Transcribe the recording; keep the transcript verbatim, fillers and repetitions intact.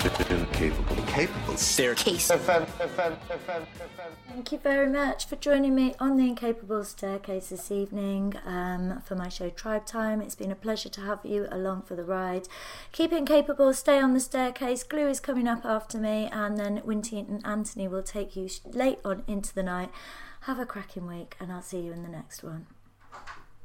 Incapable. Capable. Staircase. Thank you very much for joining me on the Incapable Staircase this evening um, for my show Tribe Time. It's been a pleasure to have you along for the ride. Keep it incapable, stay on the staircase. Glue is coming up after me, and then Winty and Anthony will take you late on into the night. Have a cracking week, and I'll see you in the next one.